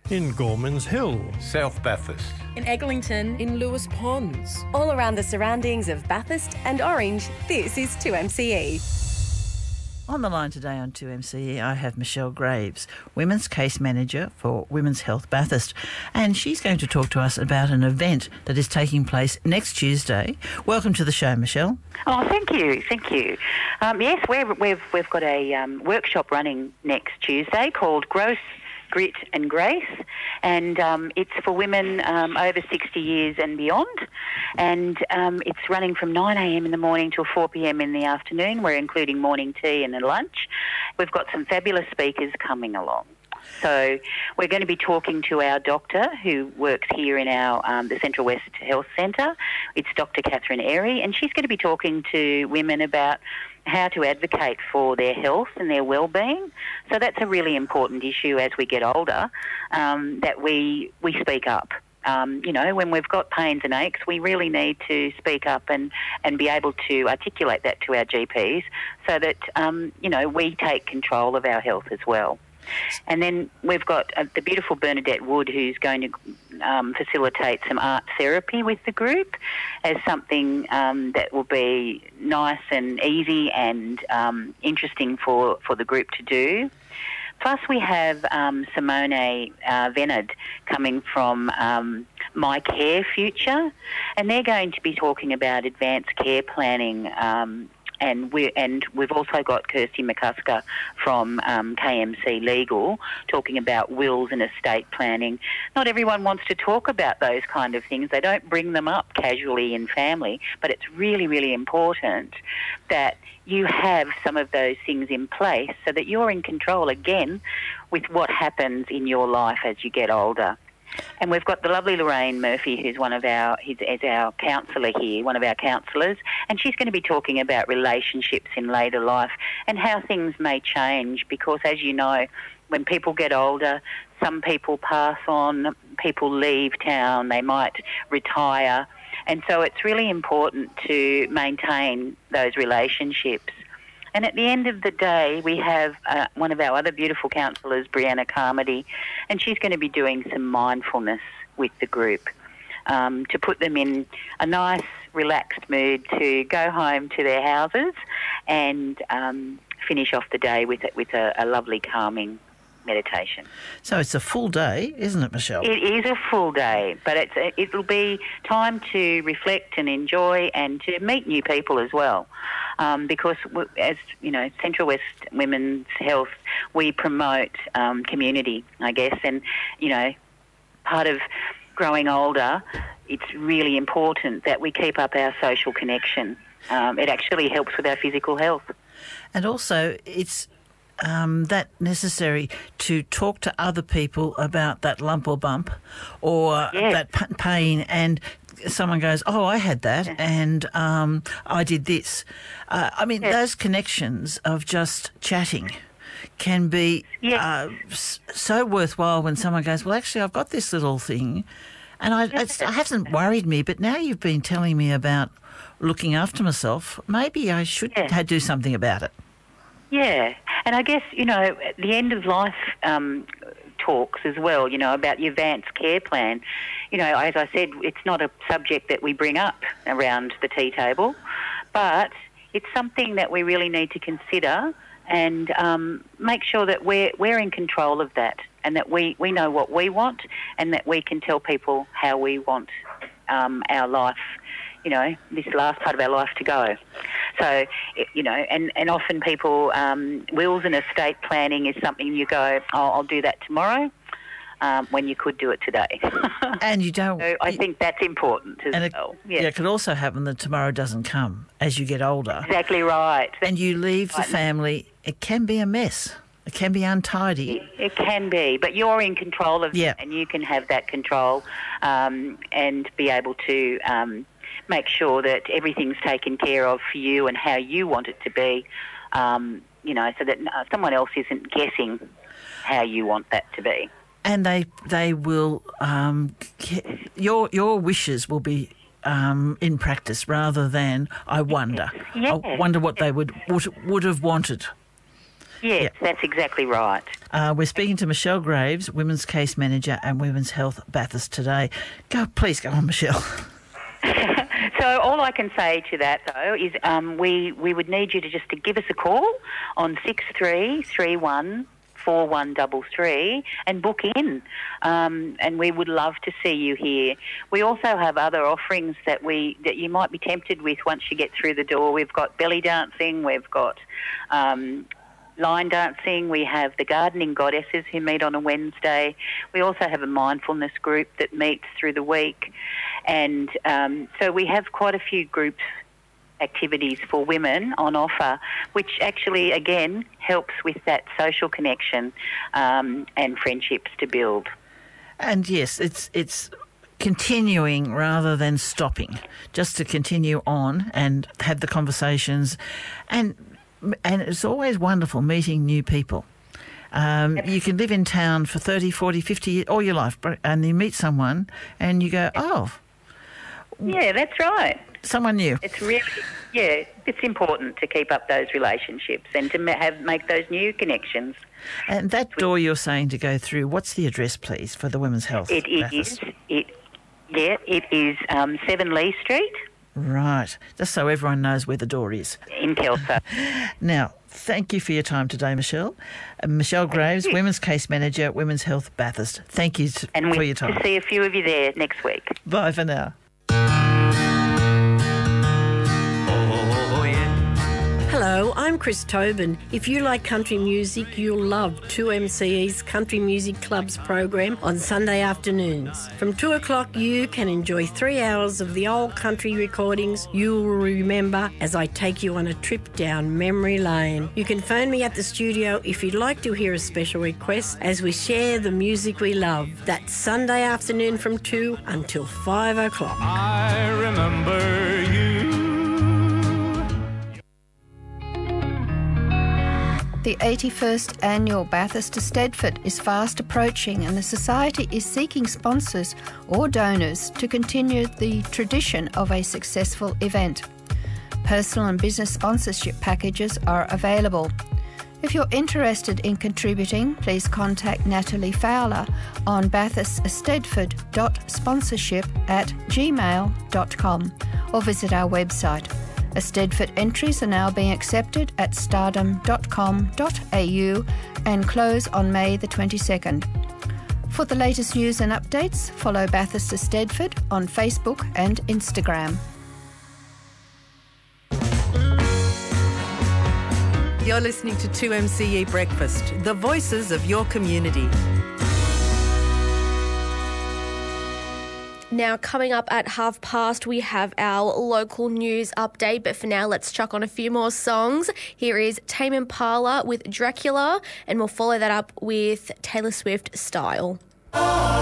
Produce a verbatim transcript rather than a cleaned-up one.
in Gormans Hill, South Bathurst, in Eglinton, in Lewis Ponds. All around the surroundings of Bathurst and Orange, this is two M C E. On the line today on two M C E, I have Michelle Graves, Women's Case Manager for Women's Health Bathurst, and she's going to talk to us about an event that is taking place next Tuesday. Welcome to the show, Michelle. Oh, thank you, thank you. Um, yes, we're, we've we've got a um, workshop running next Tuesday called Gross Grit and Grace, and um, it's for women um, over sixty years and beyond, and um, it's running from nine a m in the morning till four p m in the afternoon. We're including morning tea and a lunch. We've got some fabulous speakers coming along. So we're going to be talking to our doctor who works here in our um, the Central West Health Centre. It's Doctor Catherine Airy, and she's going to be talking to women about how to advocate for their health and their well-being. So that's a really important issue as we get older, um, that we we speak up. Um, you know, when we've got pains and aches, we really need to speak up and, and be able to articulate that to our G Ps so that, um, you know, we take control of our health as well. And then we've got uh, the beautiful Bernadette Wood, who's going to um, facilitate some art therapy with the group as something um, that will be nice and easy and um, interesting for, for the group to do. Plus we have um, Simone uh, Venard coming from um, My Care Future, and they're going to be talking about advanced care planning, um And, we, and we've also got Kirsty McCusker from um, K M C Legal talking about wills and estate planning. Not everyone wants to talk about those kind of things. They don't bring them up casually in family, but it's really, really important that you have some of those things in place so that you're in control again with what happens in your life as you get older. And we've got the lovely Lorraine Murphy, who's one of our, who's, is our counsellor here, one of our counsellors, and she's going to be talking about relationships in later life and how things may change because, as you know, when people get older, some people pass on, people leave town, they might retire, and so it's really important to maintain those relationships. And at the end of the day, we have uh, one of our other beautiful counsellors, Brianna Carmody, and she's going to be doing some mindfulness with the group um, to put them in a nice, relaxed mood to go home to their houses and um, finish off the day with, with a, a lovely, calming meditation. So it's a full day, isn't it, Michelle? It is a full day, but it's a, it'll be time to reflect and enjoy and to meet new people as well. Um, because, as you know, Central West Women's Health, we promote um, community, I guess, and, you know, part of growing older, it's really important that we keep up our social connection. Um, it actually helps with our physical health. And also, it's um, that necessary to talk to other people about that lump or bump or yes. that p- pain and someone goes, oh, I had that yeah. and um, I did this. Uh, I mean, yeah. those connections of just chatting can be yeah. uh, so worthwhile when someone goes, well, actually, I've got this little thing and I, yeah. it's, it hasn't worried me, but now you've been telling me about looking after myself, maybe I should yeah. do something about it. Yeah, and I guess, you know, at the end of life um, talks as well, you know, about your advanced care plan. You know, as I said, it's not a subject that we bring up around the tea table, but it's something that we really need to consider and um, make sure that we're, we're in control of that and that we, we know what we want and that we can tell people how we want um, our life, you know, this last part of our life to go. So, you know, and, and often people, um, wills and estate planning is something you go, oh, I'll do that tomorrow, um, when you could do it today. And you don't... So I you, think that's important as and it, well. Yeah. yeah, it could also happen that tomorrow doesn't come as you get older. Exactly right. And you leave right. the family, it can be a mess. It can be untidy. It, it can be, but you're in control of yeah. it and you can have that control um, and be able to... Um, make sure that everything's taken care of for you and how you want it to be, um, you know, so that someone else isn't guessing how you want that to be. And they they will, um, your your wishes will be um, in practice rather than I wonder. Yeah. I wonder what they would, would would have wanted. Yes, Yeah. that's exactly right. Uh, we're speaking to Michelle Graves, Women's Case Manager and Women's Health Bathurst today. Go, please go on, Michelle. So all I can say to that, though, is um, we, we would need you to just to give us a call on six three three one four one three three and book in, um, and we would love to see you here. We also have other offerings that we that you might be tempted with once you get through the door. We've got belly dancing, we've got um, line dancing, we have the gardening goddesses who meet on a Wednesday. We also have a mindfulness group that meets through the week, and um, so we have quite a few groups activities for women on offer, which actually, again, helps with that social connection um, and friendships to build. And yes, it's it's continuing rather than stopping, just to continue on and have the conversations. And and it's always wonderful meeting new people. Um, you can live in town for thirty, forty, fifty years, all your life, and you meet someone and you go, oh. Yeah, that's right. Someone new. It's really, yeah, it's important to keep up those relationships and to ma- have make those new connections. And that door you're saying to go through, what's the address, please, for the Women's Health? It is, it, yeah, it is um, seven Lee Street. Right, just so everyone knows where the door is. In Kelso. Now, thank you for your time today, Michelle. Uh, Michelle Graves, Women's Case Manager, Women's Health Bathurst. Thank you t- and for your time. And we to see a few of you there next week. Bye for now. Hello, I'm Chris Tobin. If you like country music, you'll love two M C E's Country Music Club's program on Sunday afternoons. From two o'clock, you can enjoy three hours of the old country recordings you'll remember as I take you on a trip down memory lane. You can phone me at the studio if you'd like to hear a special request as we share the music we love. That's Sunday afternoon from two until five o'clock. I remember you. The eighty-first Annual Bathurst to Stedford is fast approaching, and the Society is seeking sponsors or donors to continue the tradition of a successful event. Personal and business sponsorship packages are available. If you're interested in contributing, please contact Natalie Fowler on bathurststedford.sponsorship at gmail dot com or visit our website. Stedford entries are now being accepted at stardom dot com dot a u and close on May the twenty-second. For the latest news and updates, follow Bathurst to Stedford on Facebook and Instagram. You're listening to two M C E Breakfast, the voices of your community. Now, coming up at half past, we have our local news update. But for now, let's chuck on a few more songs. Here is Tame Impala with Dracula, and we'll follow that up with Taylor Swift, Style.